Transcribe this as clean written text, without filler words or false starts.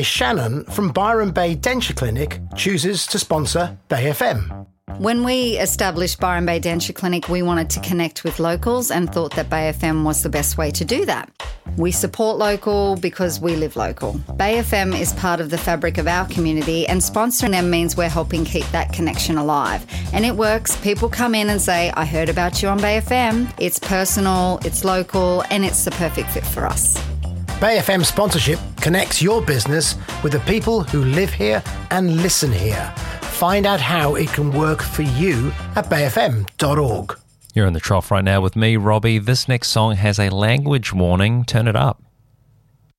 Shannon from Byron Bay Denture Clinic chooses to sponsor Bay FM. When we established Byron Bay Denture Clinic, we wanted to connect with locals and thought that Bay FM was the best way to do that. We support local because we live local. Bay FM is part of the fabric of our community, and sponsoring them means we're helping keep that connection alive. And it works. People come in and say, I heard about you on Bay FM. It's personal, it's local, and it's the perfect fit for us. Bay FM sponsorship connects your business with the people who live here and listen here. Find out how it can work for you at bayfm.org. You're in the trough right now with me, Robbie. This next song has a language warning. Turn it up.